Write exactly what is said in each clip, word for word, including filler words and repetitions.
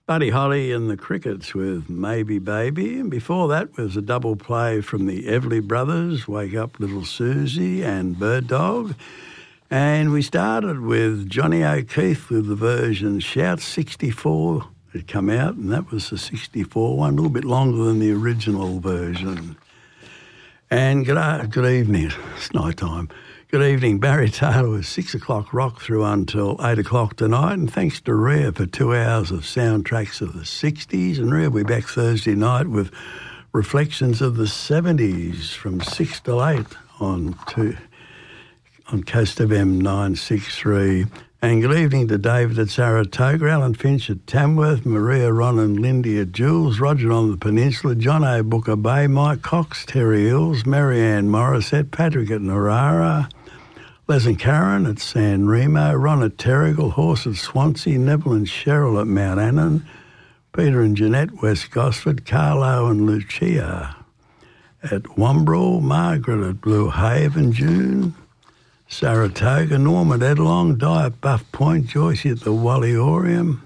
Buddy Holly and the Crickets with Maybe Baby. And before that was a double play from the Everly Brothers, Wake Up Little Susie and Bird Dog. And we started with Johnny O'Keefe with the version Shout sixty-four had come out, and that was the sixty-four one, a little bit longer than the original version. And good, uh, good evening. It's night time. Good evening. Barry Taylor with six o'clock rock through until eight o'clock tonight. And thanks to Rhea for two hours of soundtracks of the sixties. And Rhea will be back Thursday night with reflections of the seventies from six till eight on two, on Coast F M nine sixty-three. And good evening to David at Saratoga, Alan Finch at Tamworth, Maria, Ron and Lindy at Jules, Roger on the Peninsula, John O. Booker Bay, Mike Cox, Terry Hills, Marianne Morissette, Patrick at Narara, Les and Karen at San Remo, Ron at Terrigal, Horse at Swansea, Neville and Cheryl at Mount Annan, Peter and Jeanette, West Gosford, Carlo and Lucia at Wombrel, Margaret at Blue Haven, June, Saratoga, Norm at Edlong, Di at Buff Point, Joyce at the Walliorium,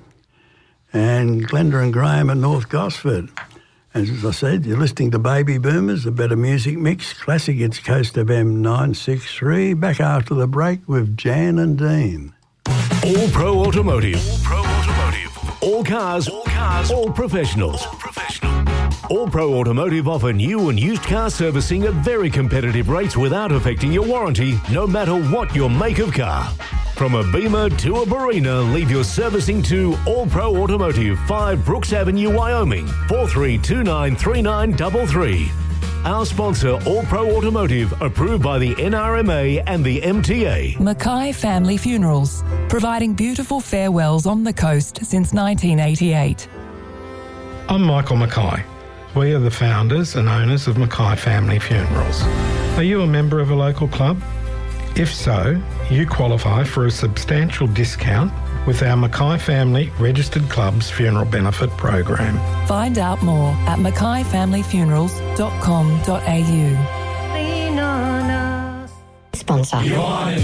and Glenda and Graham at North Gosford. As I said, you're listening to Baby Boomers, a better music mix. Classic, it's Coast F M nine sixty-three. Back after the break with Jan and Dean. All Pro Automotive. All Pro Automotive. All cars. All cars. All professionals. All professional. All Pro Automotive offer new and used car servicing at very competitive rates without affecting your warranty, no matter what your make of car. From a Beamer to a Barina, leave your servicing to All Pro Automotive, five Brooks Avenue, Wyoming, four three two nine three nine three three. Our sponsor, All Pro Automotive, approved by the N R M A and the M T A. Mackay Family Funerals, providing beautiful farewells on the coast since nineteen eighty-eight. I'm Michael Mackay. We are the founders and owners of Mackay Family Funerals. Are you a member of a local club? If so, you qualify for a substantial discount with our Mackay Family Registered Clubs Funeral Benefit Program. Find out more at mackay family funerals dot com dot a u. Sponsor.